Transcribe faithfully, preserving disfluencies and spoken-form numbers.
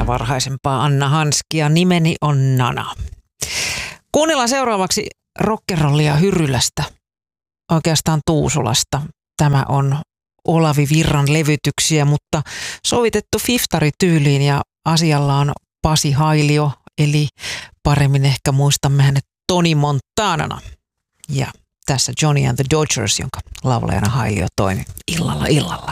tätä varhaisempaa Anna Hanskia. Nimeni on Nana. Kuunnellaan seuraavaksi rockerollia Hyrylästä, oikeastaan Tuusulasta. Tämä on Olavi Virran levytyksiä, mutta sovitettu fiftarityyliin ja asialla on Pasi Hailio, eli paremmin ehkä muistamme hänet Tony Montanana. Ja tässä Johnny and the Dodgers, jonka laulajana Hailio toimi illalla illalla.